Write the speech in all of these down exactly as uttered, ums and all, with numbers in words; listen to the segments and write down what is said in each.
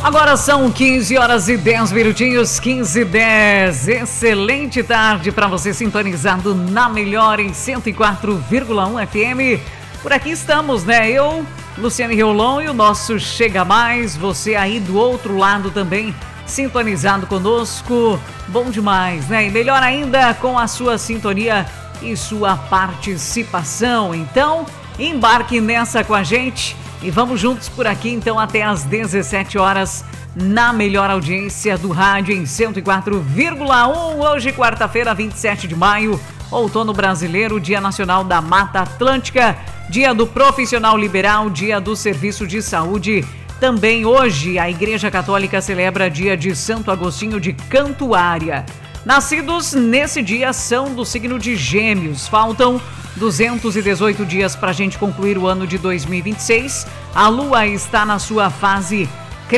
Agora são quinze horas e dez minutinhos, quinze e dez. Excelente tarde para você sintonizado na melhor em cento e quatro vírgula um F M. Por aqui estamos, né? Eu, Luciane Riolon e o nosso Chega Mais. Você aí do outro lado também sintonizado conosco. Bom demais, né? E melhor ainda com a sua sintonia e sua participação. Então, embarque nessa com a gente. E vamos juntos por aqui, então, até às dezessete horas, na melhor audiência do rádio em cento e quatro vírgula um. Hoje, quarta-feira, vinte e sete de maio, outono brasileiro, Dia Nacional da Mata Atlântica, Dia do Profissional Liberal, Dia do Serviço de Saúde. Também hoje, a Igreja Católica celebra Dia de Santo Agostinho de Cantuária. Nascidos nesse dia são do signo de Gêmeos. Faltam duzentos e dezoito dias para a gente concluir o ano de dois mil e vinte e seis. A Lua está na sua fase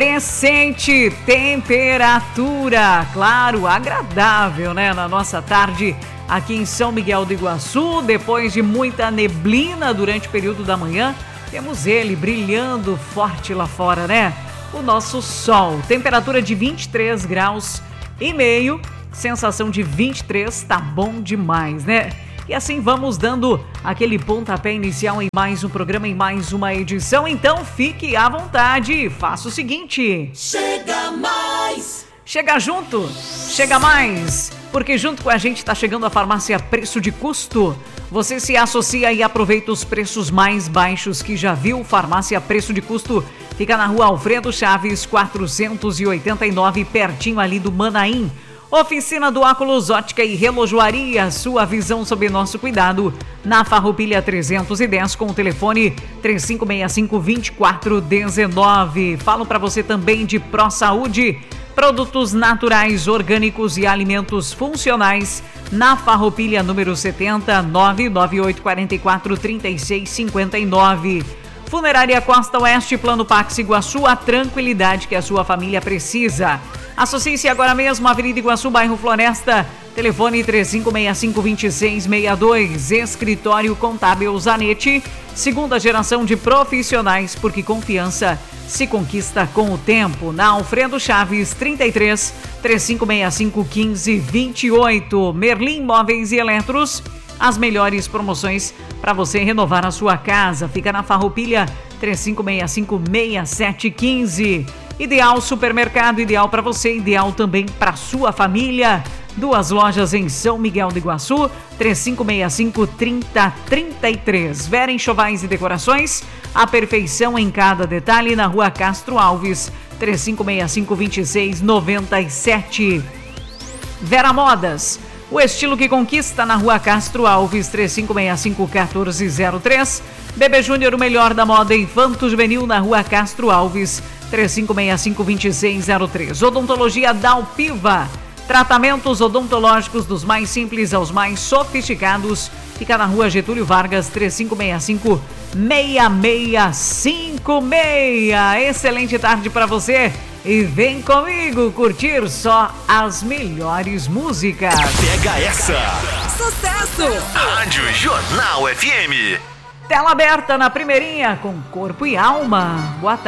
crescente. Temperatura, claro, agradável, né? Na nossa tarde aqui em São Miguel do Iguaçu. Depois de muita neblina durante o período da manhã, temos ele brilhando forte lá fora, né? O nosso sol. Temperatura de vinte e três graus e meio. Sensação de vinte e três, tá bom demais, né? E assim vamos dando aquele pontapé inicial em mais um programa, em mais uma edição. Então fique à vontade, faça o seguinte: Chega mais! Chega junto, chega mais, porque junto com a gente está chegando a farmácia Preço de Custo. Você se associa e aproveita os preços mais baixos que já viu. Farmácia Preço de Custo fica na rua Alfredo Chaves, quatrocentos e oitenta e nove, pertinho ali do Manaim. Oficina do Óculos, Ótica e Relojoaria, sua visão sob nosso cuidado, na Farroupilha trezentos e dez, com o telefone três cinco seis cinco, dois quatro um nove. Falo para você também de Pro Saúde, produtos naturais, orgânicos e alimentos funcionais, na Farroupilha número setenta, nove nove oito quatro quatro, três seis cinco nove. Funerária Costa Oeste, Plano Pax Iguaçu, a tranquilidade que a sua família precisa. Associe-se agora mesmo, Avenida Iguaçu, bairro Floresta, telefone três cinco seis cinco, dois seis seis dois. Escritório Contábil Zanetti, segunda geração de profissionais, porque confiança se conquista com o tempo. Na Alfredo Chaves, trinta e três, três cinco seis cinco, um cinco dois oito. Merlin Móveis e Eletros, as melhores promoções para você renovar a sua casa. Fica na Farroupilha, três cinco seis cinco, seis sete um cinco. Ideal Supermercado, ideal para você, ideal também para sua família. Duas lojas em São Miguel do Iguaçu, três cinco seis cinco, trinta, trinta e três. Vera Enxovais e Decorações, a perfeição em cada detalhe, na rua Castro Alves, três cinco seis cinco, dois seis nove sete. Vera Modas, o estilo que conquista, na rua Castro Alves, três cinco seis cinco, um quatro zero três. Bebê Júnior, o melhor da moda infanto juvenil, na rua Castro Alves, três cinco seis cinco, dois seis zero três. Odontologia Dalpiva, tratamentos odontológicos dos mais simples aos mais sofisticados. Fica na rua Getúlio Vargas, três cinco seis cinco, seis seis cinco seis. Excelente tarde para você e vem comigo curtir só as melhores músicas. Pega essa! Sucesso! Rádio Jornal F M. Tela aberta na primeirinha com Corpo e Alma. Boa tarde.